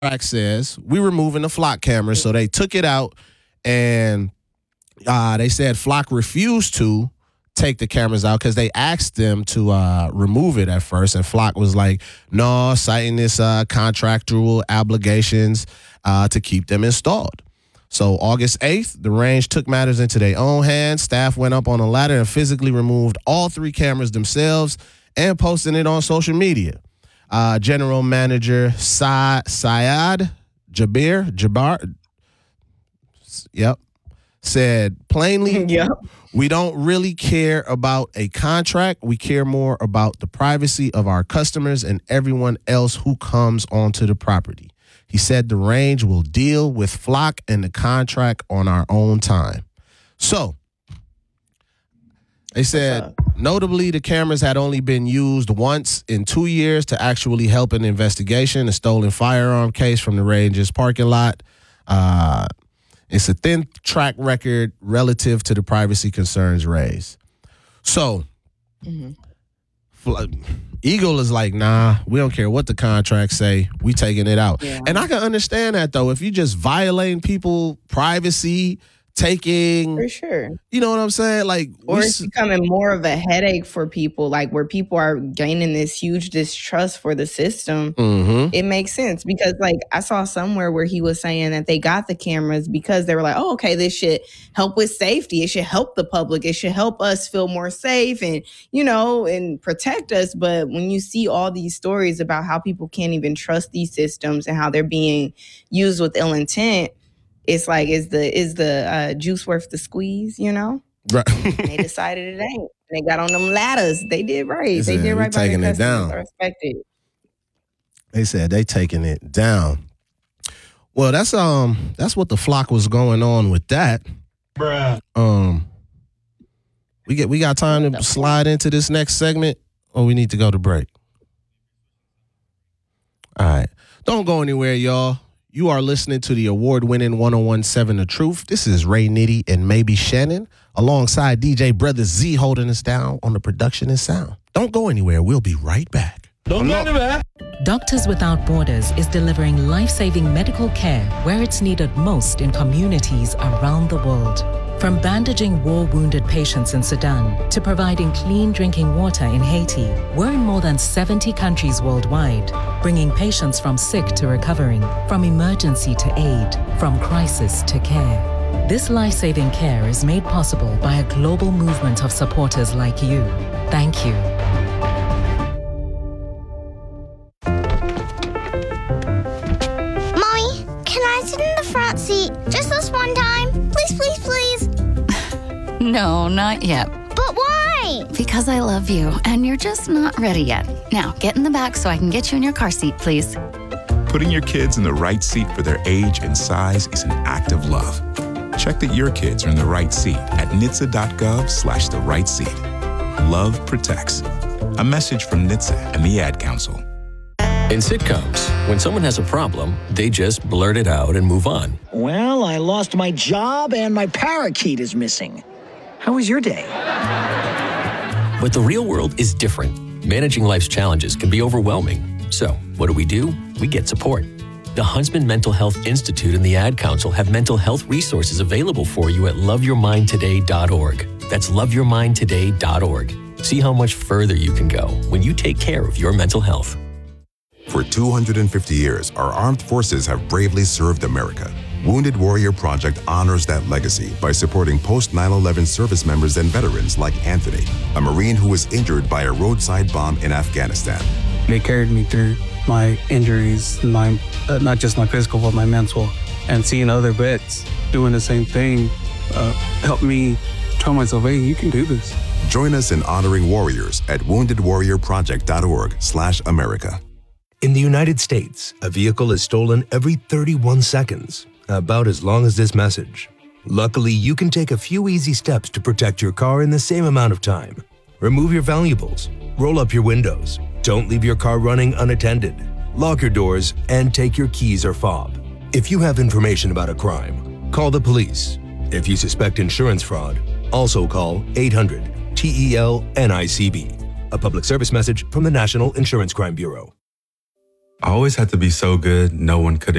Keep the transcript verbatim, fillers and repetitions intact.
contract says we removing the Flock cameras, so they took it out, and uh, they said Flock refused to take the cameras out because they asked them to uh, remove it at first, and Flock was like, no, citing this uh, contractual obligations uh, to keep them installed. So August eighth, the range took matters into their own hands. Staff went up on a ladder and physically removed all three cameras themselves and posted it on social media. Uh, General Manager Sa- Syed Jabir, Jabbar, yep, said plainly, yep. we don't really care about a contract. We care more about the privacy of our customers and everyone else who comes onto the property. He said the range will deal with Flock and the contract on our own time. So, they said, notably, the cameras had only been used once in two years to actually help an investigation, a stolen firearm case from the range's parking lot. Uh, it's a thin track record relative to the privacy concerns raised. So, mm-hmm. Eagle is like, nah, we don't care what the contracts say. We taking it out. Yeah. And I can understand that, though. If you just violating people privacy, taking, for sure, you know what I'm saying? Like, or it's becoming more of a headache for people, like where people are gaining this huge distrust for the system. Mm-hmm. It makes sense because, like, I saw somewhere where he was saying that they got the cameras because they were like, oh, okay, this should help with safety. It should help the public. It should help us feel more safe and, you know, and protect us. But when you see all these stories about how people can't even trust these systems and how they're being used with ill intent, it's like, is the is the uh, juice worth the squeeze, you know? Right. They decided it ain't. They got on them ladders. They did right. They, they said, did right by taking their it down. I respect it. They said they taking it down. Well, that's um that's what the Flock was going on with that. Bruh. Um, we get we got time to slide into this next segment, or we need to go to break. All right, don't go anywhere, y'all. You are listening to the award-winning one oh one point seven The Truth. This is Ray Nitty and maybe Shannon, alongside D J Brother Z holding us down on the production and sound. Don't go anywhere. We'll be right back. Don't go anywhere. Doctors Without Borders is delivering life-saving medical care where it's needed most in communities around the world. From bandaging war-wounded patients in Sudan to providing clean drinking water in Haiti, we're in more than seventy countries worldwide, bringing patients from sick to recovering, from emergency to aid, from crisis to care. This life-saving care is made possible by a global movement of supporters like you. Thank you. Mommy, can I sit in the front seat just this one time? Please, please, please. No, not yet. But why? Because I love you, and you're just not ready yet. Now, get in the back so I can get you in your car seat, please. Putting your kids in the right seat for their age and size is an act of love. Check that your kids are in the right seat at N H T S A dot gov slash the right seat. Love protects. A message from N H T S A and the Ad Council. In sitcoms, when someone has a problem, they just blurt it out and move on. Well, I lost my job and my parakeet is missing. How was your day? But the real world is different. Managing life's challenges can be overwhelming. So, what do we do? We get support. The Huntsman Mental Health Institute and the Ad Council have mental health resources available for you at love your mind today dot org. That's love your mind today dot org. See how much further you can go when you take care of your mental health. For two hundred fifty years, our armed forces have bravely served America. Wounded Warrior Project honors that legacy by supporting post nine eleven service members and veterans like Anthony, a Marine who was injured by a roadside bomb in Afghanistan. They carried me through my injuries, my uh, not just my physical, but my mental. And seeing other vets doing the same thing uh, helped me tell myself, hey, you can do this. Join us in honoring warriors at wounded warrior project dot org slash America. In the United States, a vehicle is stolen every thirty-one seconds, about as long as this message. Luckily, you can take a few easy steps to protect your car in the same amount of time. Remove your valuables, roll up your windows, don't leave your car running unattended, lock your doors, and take your keys or fob. If you have information about a crime, call the police. If you suspect insurance fraud, also call eight hundred T E L N I C B. A public service message from the National Insurance Crime Bureau. I always had to be so good, no one could